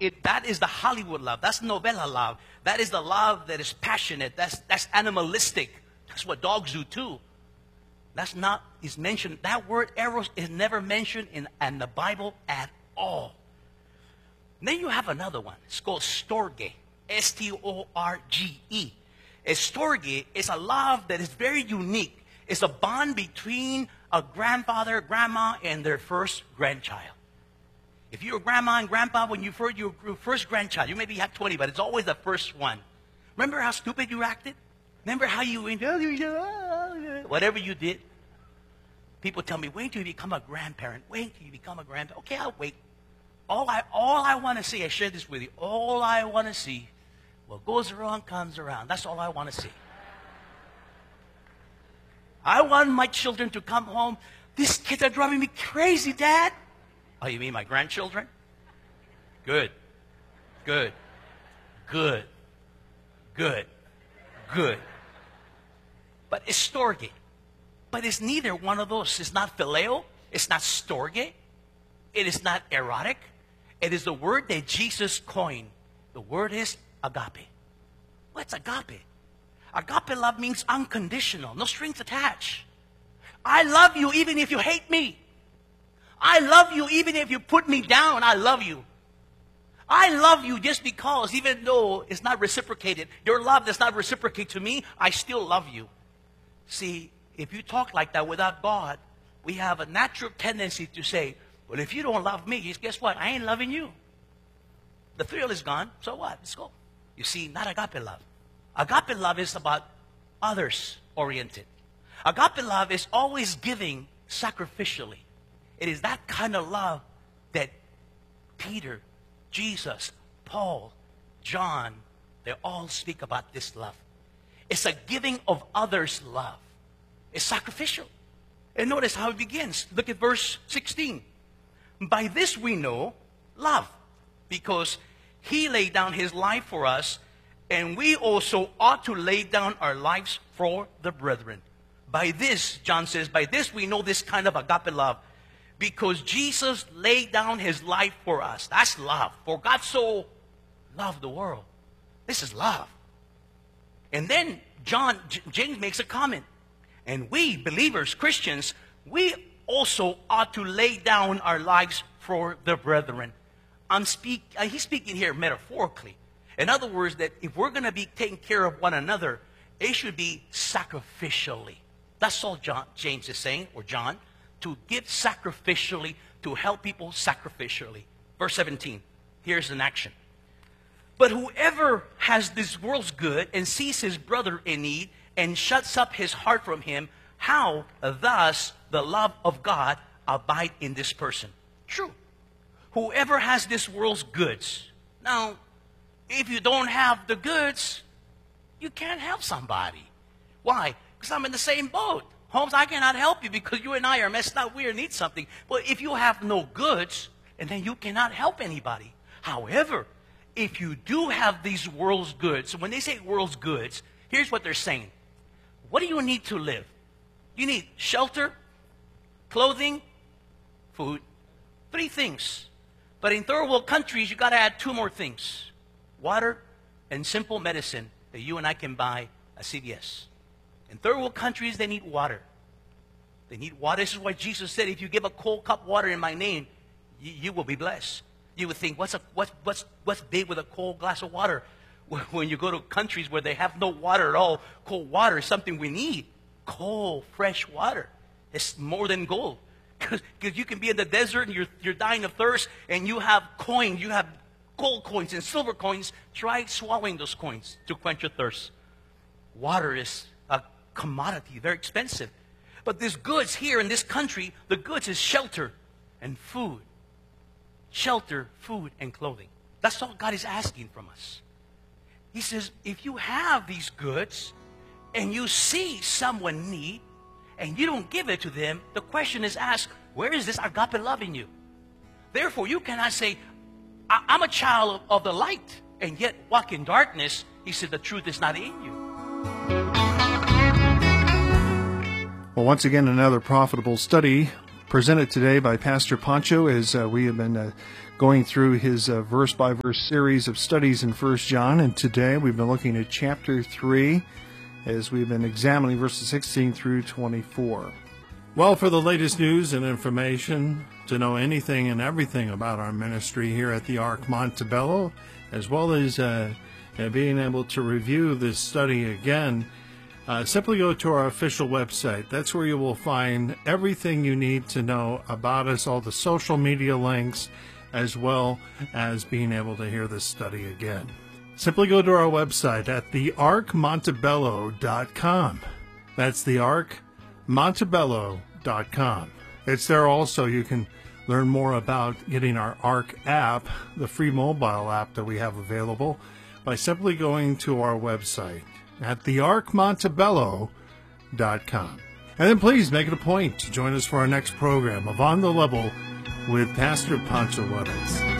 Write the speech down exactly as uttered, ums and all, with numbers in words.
it, that is the Hollywood love. That's novela love. That is the love that is passionate. That's, that's animalistic. That's what dogs do too. That's not, is mentioned, that word eros is never mentioned in, in the Bible at all. And then you have another one. It's called storge. S T O R G E. A storge is a love that is very unique. It's a bond between a grandfather, grandma, and their first grandchild. If you're grandma and grandpa, when you first, your first grandchild, you maybe have twenty, but it's always the first one. Remember how stupid you acted? Remember how you, whatever you did? People tell me, wait till you become a grandparent. Wait till you become a grandparent. Okay, I'll wait. All I, all I want to see, I share this with you, all I want to see, what goes around comes around. That's all I want to see. I want my children to come home. These kids are driving me crazy, Dad. Oh, you mean my grandchildren? Good. Good. Good. Good. Good. But it's storge. But it's neither one of those. It's not phileo. It's not storge. It is not erotic. It is the word that Jesus coined. The word is agape. What's agape? Agape love means unconditional, no strings attached. I love you even if you hate me. I love you even if you put me down. I love you. I love you just because, even though it's not reciprocated, your love does not reciprocate to me, I still love you. See, if you talk like that without God, we have a natural tendency to say, well, if you don't love me, guess what? I ain't loving you. The thrill is gone, so what? Let's go. You see, not agape love. Agape love is about others-oriented. Agape love is always giving sacrificially. It is that kind of love that Peter, Jesus, Paul, John, they all speak about this love. It's a giving of others' love. It's sacrificial. And notice how it begins. Look at verse sixteen. By this we know love, because he laid down his life for us, and we also ought to lay down our lives for the brethren. By this, John says, by this we know this kind of agape love, because Jesus laid down his life for us. That's love. For God so loved the world. This is love. And then John, J- James makes a comment. And we, believers, Christians, we also ought to lay down our lives for the brethren. I'm speak, uh, he's speaking here metaphorically. In other words, that if we're going to be taking care of one another, it should be sacrificially. That's all John, James is saying, or John, to give sacrificially, to help people sacrificially. Verse seventeen, here's an action. But whoever has this world's good and sees his brother in need and shuts up his heart from him, how thus the love of God abide in this person? True. Whoever has this world's goods. Now, if you don't have the goods, you can't help somebody. Why? Because I'm in the same boat. Holmes, I cannot help you because you and I are messed up. We need something. But if you have no goods, and then you cannot help anybody. However, if you do have these world's goods, so when they say world's goods, here's what they're saying. What do you need to live? You need shelter, clothing, food. Three things. But in third world countries, you got to add two more things. Water and simple medicine that you and I can buy at C V S. In third world countries, they need water. They need water. This is why Jesus said, if you give a cold cup of water in my name, you, you will be blessed. You would think, what's, a, what's, what's, what's big with a cold glass of water? When you go to countries where they have no water at all, cold water is something we need. Cold, fresh water. It's more than gold. Because you can be in the desert and you're, you're dying of thirst, and you have coins, you have gold coins and silver coins. Try swallowing those coins to quench your thirst. Water is a commodity, very expensive. But there's goods here in this country. The goods is shelter and food. Shelter, food, and clothing. That's all God is asking from us. He says, if you have these goods and you see someone need and you don't give it to them, the question is asked, where is this agape love in you? Therefore, you cannot say, I- I'm a child of the light and yet walk in darkness. He said, the truth is not in you. Well, once again, another profitable study presented today by Pastor Pancho as uh, we have been uh, going through his uh, verse-by-verse series of studies in First John. And today we've been looking at chapter three as we've been examining verses sixteen through twenty-four. Well, for the latest news and information, to know anything and everything about our ministry here at the Ark Montebello, as well as uh, uh, being able to review this study again, uh, simply go to our official website. That's where you will find everything you need to know about us, all the social media links, as well as being able to hear this study again. Simply go to our website at the ark montebello dot com. That's the ark montebello dot com. It's there also. You can learn more about getting our Ark app, the free mobile app that we have available, by simply going to our website at the ark montebello dot com. And then please make it a point to join us for our next program of On the Level with Pastor Pancho Juarez.